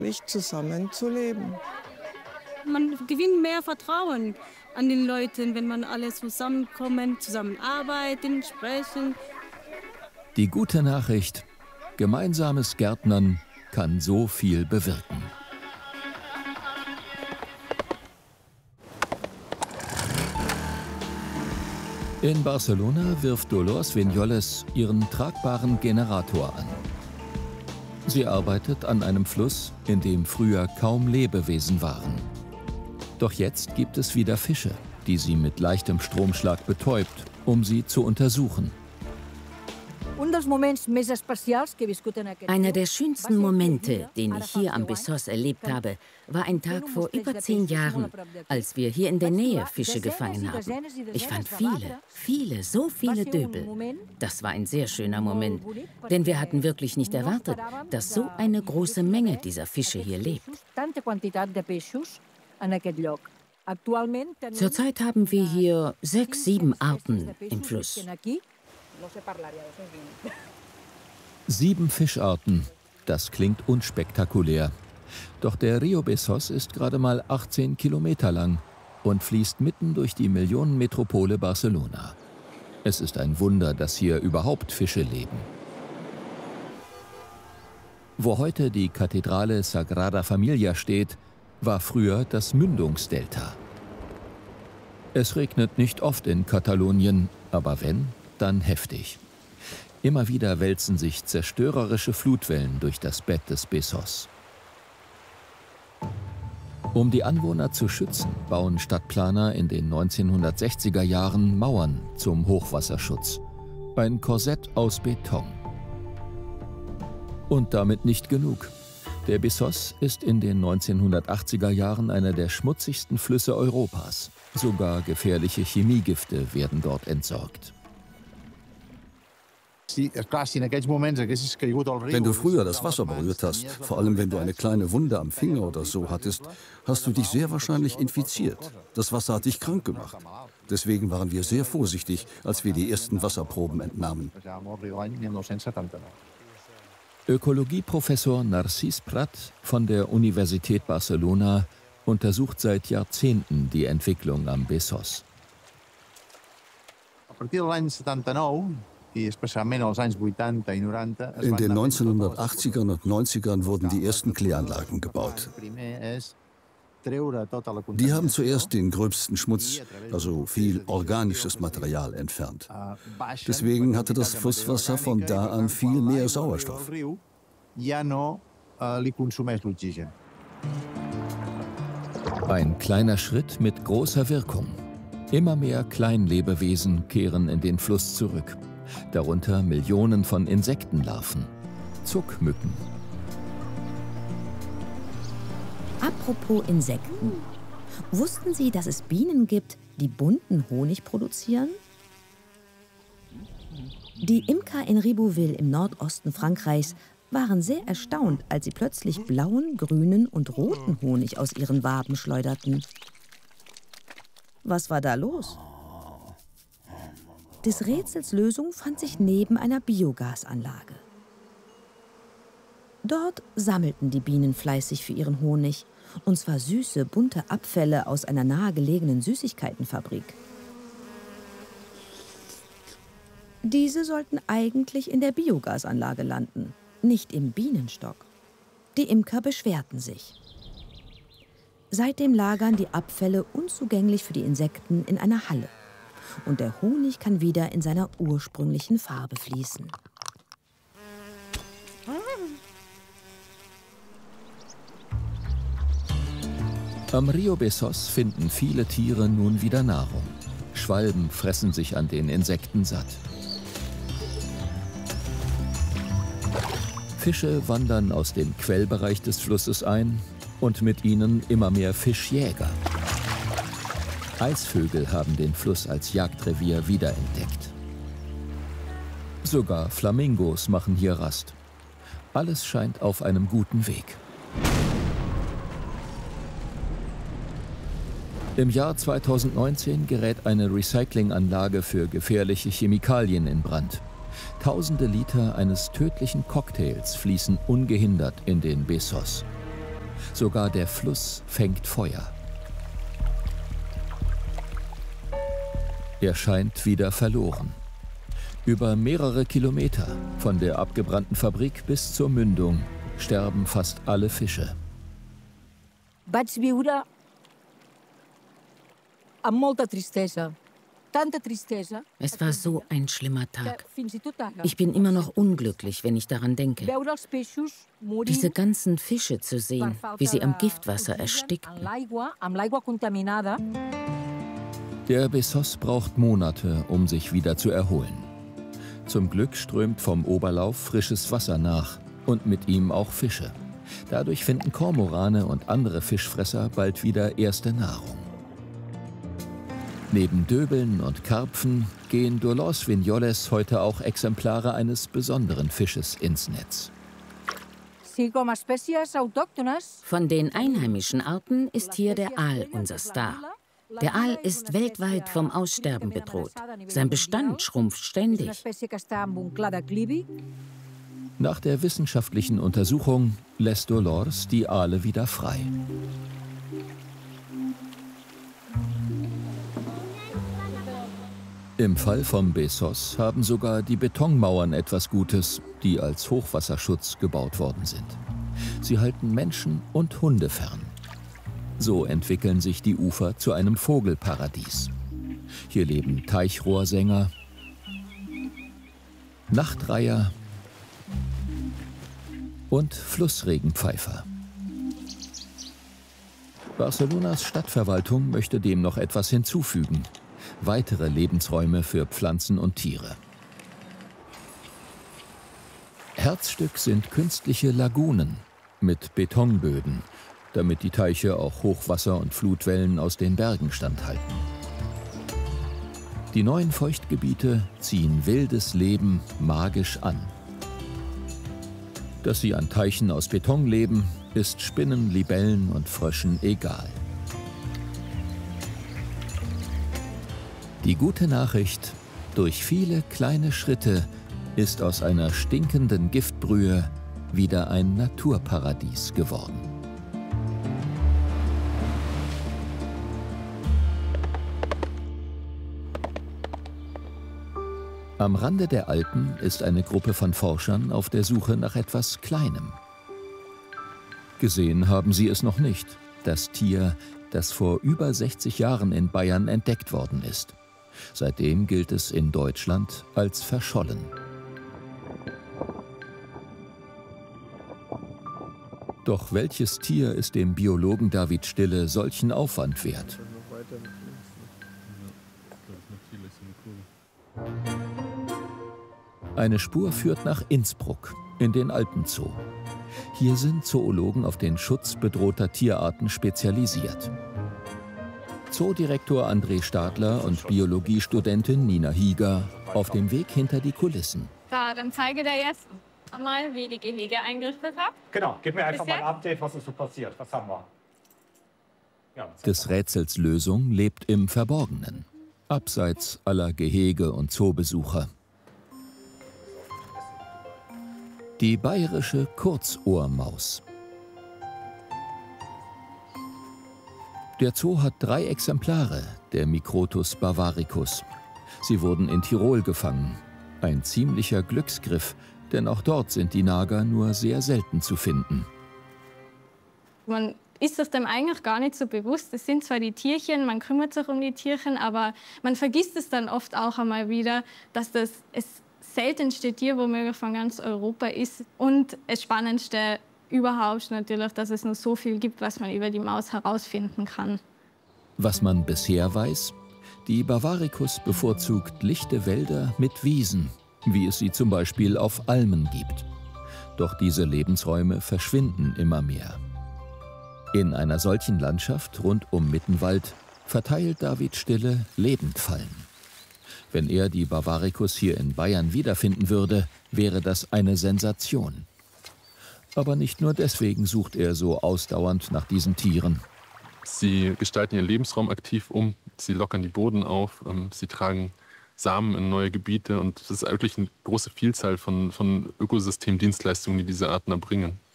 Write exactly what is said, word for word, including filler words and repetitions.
nicht zusammenzuleben. Man gewinnt mehr Vertrauen an den Leuten, wenn man alle zusammenkommen, zusammenarbeiten, sprechen. Die gute Nachricht: gemeinsames Gärtnern kann so viel bewirken. In Barcelona wirft Dolors Vinyoles ihren tragbaren Generator an. Sie arbeitet an einem Fluss, in dem früher kaum Lebewesen waren. Doch jetzt gibt es wieder Fische, die sie mit leichtem Stromschlag betäubt, um sie zu untersuchen. Einer der schönsten Momente, den ich hier am Besós erlebt habe, war ein Tag vor über zehn Jahren, als wir hier in der Nähe Fische gefangen haben. Ich fand viele, viele, so viele Döbel. Das war ein sehr schöner Moment, denn wir hatten wirklich nicht erwartet, dass so eine große Menge dieser Fische hier lebt. Zurzeit haben wir hier sechs, sieben Arten im Fluss. Sieben Fischarten, das klingt unspektakulär. Doch der Rio Besós ist gerade mal achtzehn Kilometer lang und fließt mitten durch die Millionenmetropole Barcelona. Es ist ein Wunder, dass hier überhaupt Fische leben. Wo heute die Kathedrale Sagrada Familia steht, war früher das Mündungsdelta. Es regnet nicht oft in Katalonien, aber wenn, dann heftig. Immer wieder wälzen sich zerstörerische Flutwellen durch das Bett des Besós. Um die Anwohner zu schützen, bauen Stadtplaner in den neunzehnhundertsechziger Jahren Mauern zum Hochwasserschutz. Ein Korsett aus Beton. Und damit nicht genug. Der Besós ist in den neunzehnhundertachtziger Jahren einer der schmutzigsten Flüsse Europas. Sogar gefährliche Chemiegifte werden dort entsorgt. Wenn du früher das Wasser berührt hast, vor allem wenn du eine kleine Wunde am Finger oder so hattest, hast du dich sehr wahrscheinlich infiziert. Das Wasser hat dich krank gemacht. Deswegen waren wir sehr vorsichtig, als wir die ersten Wasserproben entnahmen. Ökologieprofessor Narcís Prat von der Universität Barcelona untersucht seit Jahrzehnten die Entwicklung am Besós. In den neunzehnhundertachtzigern und neunzigern wurden die ersten Kläranlagen gebaut. Die haben zuerst den gröbsten Schmutz, also viel organisches Material, entfernt. Deswegen hatte das Flusswasser von da an viel mehr Sauerstoff. Ein kleiner Schritt mit großer Wirkung. Immer mehr Kleinlebewesen kehren in den Fluss zurück. Darunter Millionen von Insektenlarven, Zuckmücken. Apropos Insekten. Wussten Sie, dass es Bienen gibt, die bunten Honig produzieren? Die Imker in Ribeauvillé im Nordosten Frankreichs waren sehr erstaunt, als sie plötzlich blauen, grünen und roten Honig aus ihren Waben schleuderten. Was war da los? Des Rätsels Lösung fand sich neben einer Biogasanlage. Dort sammelten die Bienen fleißig für ihren Honig, und zwar süße, bunte Abfälle aus einer nahegelegenen Süßigkeitenfabrik. Diese sollten eigentlich in der Biogasanlage landen, nicht im Bienenstock. Die Imker beschwerten sich. Seitdem lagern die Abfälle unzugänglich für die Insekten in einer Halle. Und der Honig kann wieder in seiner ursprünglichen Farbe fließen. Am Rio Besós finden viele Tiere nun wieder Nahrung. Schwalben fressen sich an den Insekten satt. Fische wandern aus dem Quellbereich des Flusses ein und mit ihnen immer mehr Fischjäger. Eisvögel haben den Fluss als Jagdrevier wiederentdeckt. Sogar Flamingos machen hier Rast. Alles scheint auf einem guten Weg. Im Jahr zweitausendneunzehn gerät eine Recyclinganlage für gefährliche Chemikalien in Brand. Tausende Liter eines tödlichen Cocktails fließen ungehindert in den Besós. Sogar der Fluss fängt Feuer. Er scheint wieder verloren. Über mehrere Kilometer, von der abgebrannten Fabrik bis zur Mündung, sterben fast alle Fische. Vaig viure amb molta tristesa. Tanta tristesa. Es war so ein schlimmer Tag. Ich bin immer noch unglücklich, wenn ich daran denke. Diese ganzen Fische zu sehen, wie sie am Giftwasser erstickten. Der Bessos braucht Monate, um sich wieder zu erholen. Zum Glück strömt vom Oberlauf frisches Wasser nach und mit ihm auch Fische. Dadurch finden Kormorane und andere Fischfresser bald wieder erste Nahrung. Neben Döbeln und Karpfen gehen Dolors Vinyoles heute auch Exemplare eines besonderen Fisches ins Netz. Von den einheimischen Arten ist hier der Aal unser Star. Der Aal ist weltweit vom Aussterben bedroht. Sein Bestand schrumpft ständig. Nach der wissenschaftlichen Untersuchung lässt Dolors die Aale wieder frei. Im Fall vom Bessos haben sogar die Betonmauern etwas Gutes, die als Hochwasserschutz gebaut worden sind. Sie halten Menschen und Hunde fern. So entwickeln sich die Ufer zu einem Vogelparadies. Hier leben Teichrohrsänger, Nachtreiher und Flussregenpfeifer. Barcelonas Stadtverwaltung möchte dem noch etwas hinzufügen. Weitere Lebensräume für Pflanzen und Tiere. Herzstück sind künstliche Lagunen mit Betonböden, damit die Teiche auch Hochwasser und Flutwellen aus den Bergen standhalten. Die neuen Feuchtgebiete ziehen wildes Leben magisch an. Dass sie an Teichen aus Beton leben, ist Spinnen, Libellen und Fröschen egal. Die gute Nachricht: Durch viele kleine Schritte ist aus einer stinkenden Giftbrühe wieder ein Naturparadies geworden. Am Rande der Alpen ist eine Gruppe von Forschern auf der Suche nach etwas Kleinem. Gesehen haben sie es noch nicht, das Tier, das vor über sechzig Jahren in Bayern entdeckt worden ist. Seitdem gilt es in Deutschland als verschollen. Doch welches Tier ist dem Biologen David Stille solchen Aufwand wert? Eine Spur führt nach Innsbruck, in den Alpenzoo. Hier sind Zoologen auf den Schutz bedrohter Tierarten spezialisiert. Zoodirektor André Stadler und Biologiestudentin Nina Hieger auf dem Weg hinter die Kulissen. So, dann zeige dir jetzt mal, wie die Gehege eingerichtet habe. Genau, gib mir einfach mal ein Update, was ist so passiert. Was haben wir? Ja, Des Rätsels Lösung lebt im Verborgenen, abseits aller Gehege und Zoobesucher. Die bayerische Kurzohrmaus. Der Zoo hat drei Exemplare der Microtus bavaricus. Sie wurden in Tirol gefangen. Ein ziemlicher Glücksgriff, denn auch dort sind die Nager nur sehr selten zu finden. Man ist sich dem eigentlich gar nicht so bewusst. Es sind zwar die Tierchen, man kümmert sich um die Tierchen, aber man vergisst es dann oft auch einmal wieder, dass das das seltenste Tier womöglich von ganz Europa ist. Und das Spannendste überhaupt natürlich, dass es noch so viel gibt, was man über die Maus herausfinden kann. Was man bisher weiß: Die Bavaricus bevorzugt lichte Wälder mit Wiesen, wie es sie zum Beispiel auf Almen gibt. Doch diese Lebensräume verschwinden immer mehr. In einer solchen Landschaft rund um Mittenwald verteilt David Stille Lebendfallen. Wenn er die Bavaricus hier in Bayern wiederfinden würde, wäre das eine Sensation. Aber nicht nur deswegen sucht er so ausdauernd nach diesen Tieren. Sie gestalten ihren Lebensraum aktiv um, sie lockern die Boden auf, sie tragen Samen in neue Gebiete und es ist wirklich eine große Vielzahl von, von Ökosystemdienstleistungen, die diese Arten erbringen.